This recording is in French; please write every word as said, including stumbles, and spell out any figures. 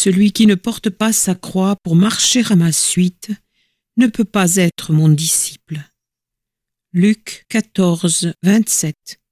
Celui qui ne porte pas sa croix pour marcher à ma suite ne peut pas être mon disciple. Luc quatorze, vingt-sept.